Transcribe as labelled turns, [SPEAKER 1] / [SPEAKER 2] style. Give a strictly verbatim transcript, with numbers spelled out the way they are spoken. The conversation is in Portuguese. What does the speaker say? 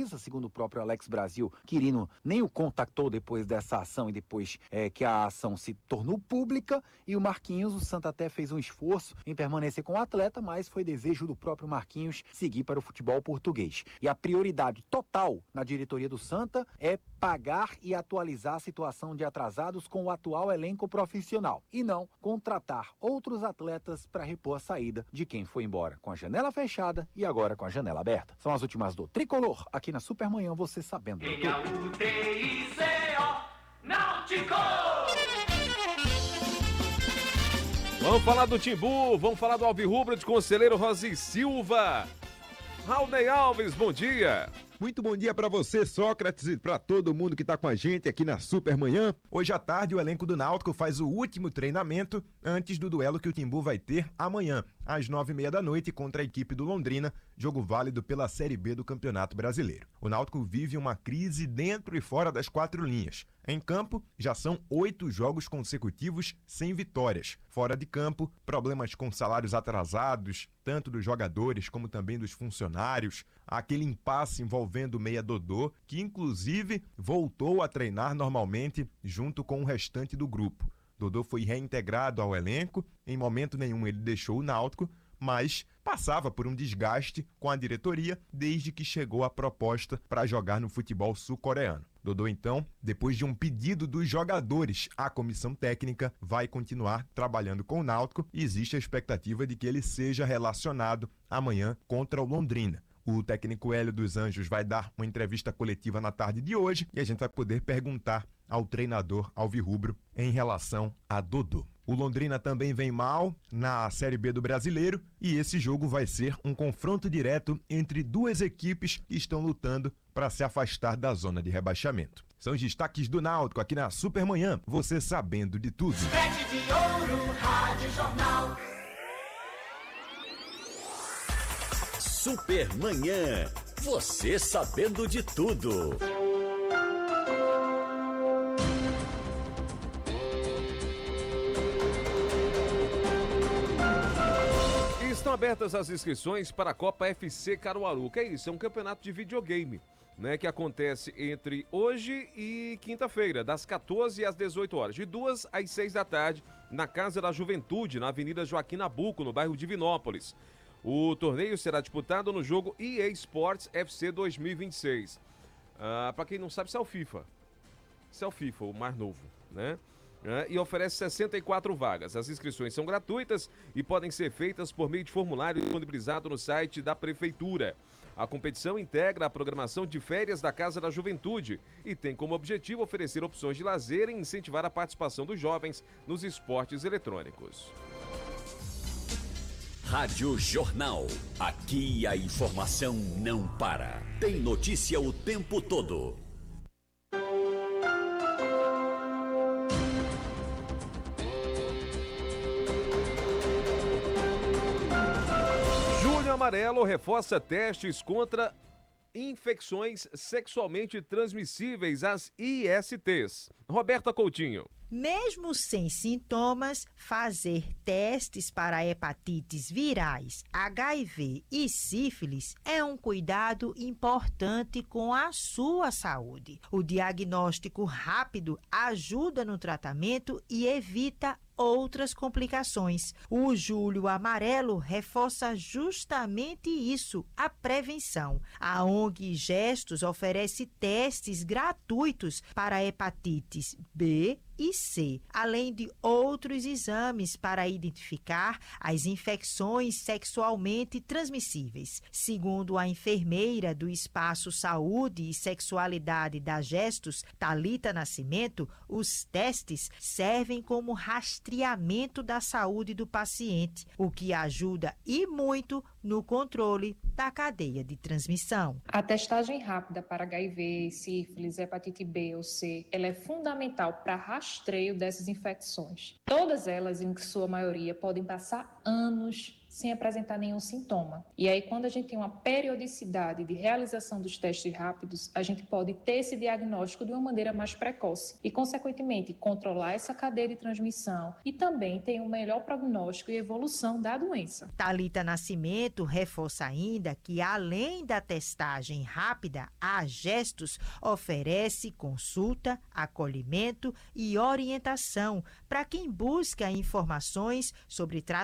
[SPEAKER 1] justiça, segundo o próprio Alex Brasil. Quirino nem o contactou depois dessa ação e depois é, que a ação se tornou pública. E o Marquinhos, o Santa até fez um esforço em permanecer com o atleta, mas foi desejo do próprio Marquinhos seguir para o futebol português. E a prioridade total na diretoria do Santa é pagar e atualizar a situação de atrasados com o atual elenco profissional e não contratar outros atletas para repor a saída de quem foi embora com a janela fechada e agora com a janela aberta. São as últimas do Tricolor, aqui na Supermanhã, você sabendo de tudo.
[SPEAKER 2] Vamos falar do Timbu, vamos falar do Alvirrubro de Conselheiro Rosi Silva. Raulney Alves, bom dia.
[SPEAKER 3] Muito bom dia para você, Sócrates, e para todo mundo que está com a gente aqui na Supermanhã. Hoje à tarde, o elenco do Náutico faz o último treinamento antes do duelo que o Timbu vai ter amanhã, às nove e meia da noite, contra a equipe do Londrina, jogo válido pela Série B do Campeonato Brasileiro. O Náutico vive uma crise dentro e fora das quatro linhas. Em campo, já são oito jogos consecutivos sem vitórias. Fora de campo, problemas com salários atrasados, tanto dos jogadores como também dos funcionários. Aquele impasse envolvendo o meia Dodô, que inclusive voltou a treinar normalmente junto com o restante do grupo. Dodô foi reintegrado ao elenco, em momento nenhum ele deixou o Náutico, mas passava por um desgaste com a diretoria desde que chegou a proposta para jogar no futebol sul-coreano. Dodô, então, depois de um pedido dos jogadores à comissão técnica, vai continuar trabalhando com o Náutico e existe a expectativa de que ele seja relacionado amanhã contra o Londrina. O técnico Hélio dos Anjos vai dar uma entrevista coletiva na tarde de hoje e a gente vai poder perguntar ao treinador alvirrubro em relação a Dodô. O Londrina também vem mal na Série B do Brasileiro e esse jogo vai ser um confronto direto entre duas equipes que estão lutando para se afastar da zona de rebaixamento. São os destaques do Náutico aqui na Supermanhã, você sabendo de tudo.
[SPEAKER 4] Rede de Ouro, Rádio Jornal.
[SPEAKER 5] Supermanhã, você sabendo de tudo.
[SPEAKER 2] Estão abertas as inscrições para a Copa F C Caruaru. Que é isso? É um campeonato de videogame, né, que acontece entre hoje e quinta-feira, das quatorze às dezoito horas, de duas às seis da tarde, na Casa da Juventude, na Avenida Joaquim Nabuco, no bairro Divinópolis. O torneio será disputado no jogo E A Sports F C dois mil e vinte e seis. Ah, para quem não sabe, isso é o FIFA. Isso é o FIFA, o mais novo, né? É, e oferece sessenta e quatro vagas. As inscrições são gratuitas e podem ser feitas por meio de formulário disponibilizado no site da Prefeitura. A competição integra a programação de férias da Casa da Juventude e tem como objetivo oferecer opções de lazer e incentivar a participação dos jovens nos esportes eletrônicos.
[SPEAKER 5] Rádio Jornal. Aqui a informação não para. Tem notícia o tempo todo.
[SPEAKER 2] Amarelo reforça testes contra infecções sexualmente transmissíveis, as I S Ts. Roberta Coutinho.
[SPEAKER 6] Mesmo sem sintomas, fazer testes para hepatites virais, H I V e sífilis é um cuidado importante com a sua saúde. O diagnóstico rápido ajuda no tratamento e evita outras complicações. O Julho Amarelo reforça justamente isso, a prevenção. A ONG Gestos oferece testes gratuitos para hepatites B e C, além de outros exames para identificar as infecções sexualmente transmissíveis. Segundo a enfermeira do Espaço Saúde e Sexualidade da Gestos, Thalita Nascimento, os testes servem como rastreamento da saúde do paciente, o que ajuda e muito no controle da cadeia de transmissão.
[SPEAKER 7] A testagem rápida para H I V, sífilis, hepatite B ou C, ela é fundamental para rastreio dessas infecções. Todas elas, em sua maioria, podem passar anos sem apresentar nenhum sintoma. E aí, quando a gente tem uma periodicidade de realização dos testes rápidos, a gente pode ter esse diagnóstico de uma maneira mais precoce e, consequentemente, controlar essa cadeia de transmissão e também ter um melhor prognóstico e evolução da doença.
[SPEAKER 6] Thalita Nascimento reforça ainda que, além da testagem rápida, a Gestos oferece consulta, acolhimento e orientação para quem busca informações sobre tratamento